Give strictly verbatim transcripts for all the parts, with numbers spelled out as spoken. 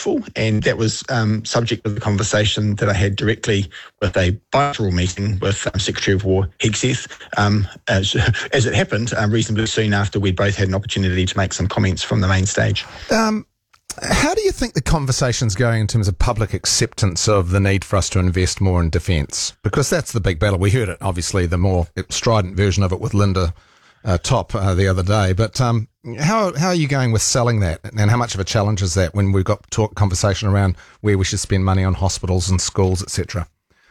useful, and that was um, subject of the conversation that I had directly with a bilateral meeting with um, Secretary of War Hegseth, um, as, as it happened, um, reasonably soon after we both had an opportunity to make some comments from the main stage. Um, how do you think the conversation's going in terms of public acceptance of the need for us to invest more in defence? Because that's the big battle. We heard it, obviously, the more strident version of it with Linda uh, Top uh, the other day. But um, how how are you going with selling that? And how much of a challenge is that when we've got talk conversation around where we should spend money on hospitals and schools, et cetera?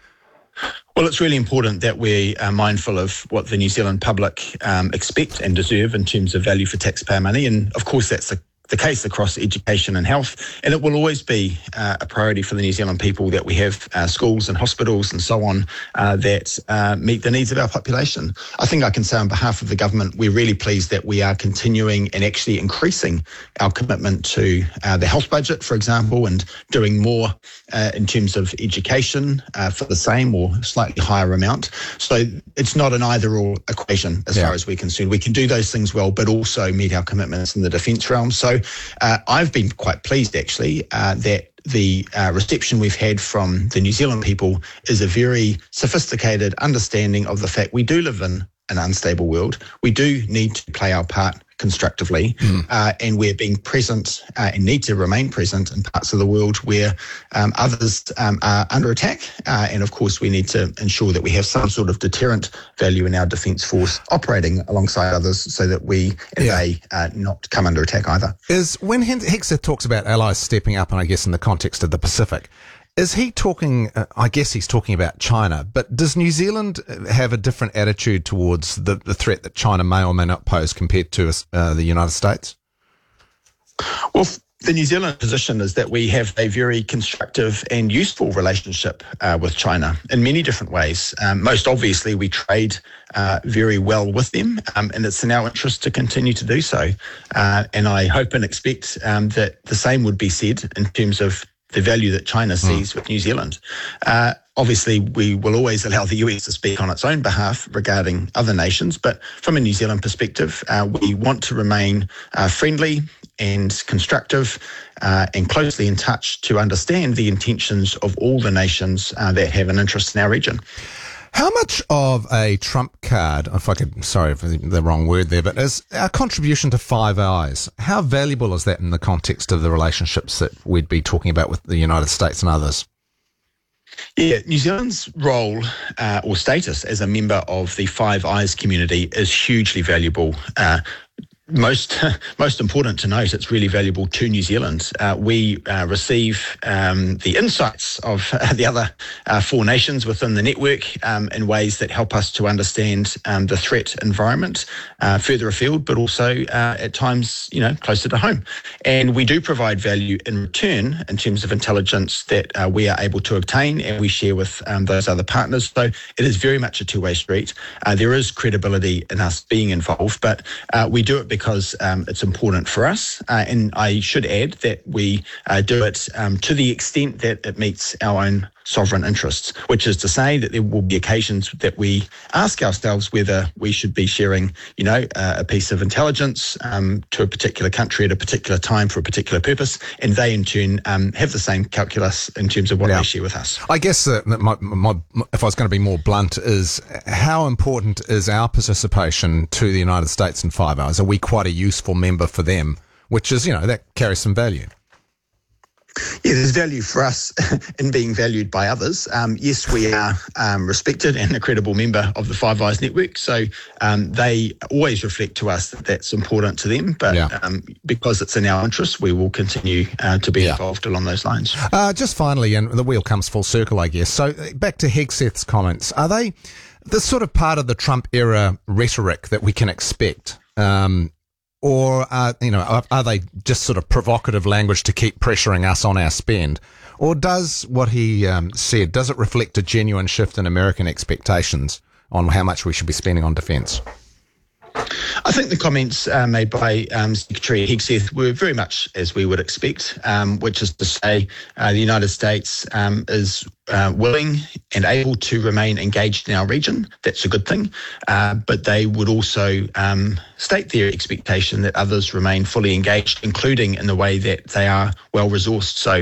Well, it's really important that we are mindful of what the New Zealand public um, expect and deserve in terms of value for taxpayer money. And of course, that's the the case across education and health, and it will always be uh, a priority for the New Zealand people that we have uh, schools and hospitals and so on uh, that uh, meet the needs of our population. I think I can say on behalf of the government, we're really pleased that we are continuing and actually increasing our commitment to uh, the health budget, for example, and doing more uh, in terms of education uh, for the same or slightly higher amount. So it's not an either-or equation as yeah. far as we're concerned. We can do those things well, but also meet our commitments in the defence realm. So uh, I've been quite pleased, actually, uh, that the uh, reception we've had from the New Zealand people is a very sophisticated understanding of the fact we do live in an unstable world. We do need to play our part constructively, mm. uh, and we're being present uh, and need to remain present in parts of the world where um, others um, are under attack. Uh, and of course, we need to ensure that we have some sort of deterrent value in our defence force operating alongside others so that we and yeah. they uh, not come under attack either. Is when Hegseth talks about allies stepping up, and I guess in the context of the Pacific, is he talking, uh, I guess he's talking about China, but does New Zealand have a different attitude towards the, the threat that China may or may not pose compared to uh, the United States? Well, the New Zealand position is that we have a very constructive and useful relationship uh, with China in many different ways. Um, most obviously, we trade uh, very well with them, um, and it's in our interest to continue to do so. Uh, and I hope and expect um, that the same would be said in terms of the value that China sees mm. with New Zealand. Uh, obviously, we will always allow the U S to speak on its own behalf regarding other nations, but from a New Zealand perspective, uh, we want to remain uh, friendly and constructive uh, and closely in touch to understand the intentions of all the nations uh, that have an interest in our region. How much of a trump card, if I could, sorry for the wrong word there, but is our contribution to Five Eyes, how valuable is that in the context of the relationships that we'd be talking about with the United States and others? Yeah, New Zealand's role uh, or status as a member of the Five Eyes community is hugely valuable. Uh, Most most important to note, it's really valuable to New Zealand. Uh, we uh, receive um, the insights of uh, the other uh, four nations within the network um, in ways that help us to understand um, the threat environment uh, further afield, but also uh, at times, you know, closer to home. And we do provide value in return in terms of intelligence that uh, we are able to obtain and we share with um, those other partners. So it is very much a two-way street. Uh, there is credibility in us being involved, but uh, we do it because um, it's important for us. Uh, and I should add that we uh, do it um, to the extent that it meets our own sovereign interests, which is to say that there will be occasions that we ask ourselves whether we should be sharing, you know, uh, a piece of intelligence um, to a particular country at a particular time for a particular purpose, and they in turn um, have the same calculus in terms of what yeah. they share with us. I guess uh, my, my, if I was going to be more blunt, is how important is our participation to the United States in Five Eyes? Are we quite a useful member for them, which is, you know, that carries some value? Yeah, there's value for us in being valued by others. Um, yes, we are um, respected and a credible member of the Five Eyes network, so um, they always reflect to us that that's important to them, but yeah. um, because it's in our interest, we will continue uh, to be yeah. involved along those lines. Uh, just finally, and the wheel comes full circle, I guess, so back to Hegseth's comments, are they the sort of part of the Trump-era rhetoric that we can expect? Um Or, uh, you know, are, are they just sort of provocative language to keep pressuring us on our spend? Or does what he um, said, does it reflect a genuine shift in American expectations on how much we should be spending on defence? I think the comments uh, made by um, Secretary Hegseth were very much as we would expect, um, which is to say uh, the United States um, is uh, willing and able to remain engaged in our region. That's a good thing. Uh, but they would also um, state their expectation that others remain fully engaged, including in the way that they are well-resourced. So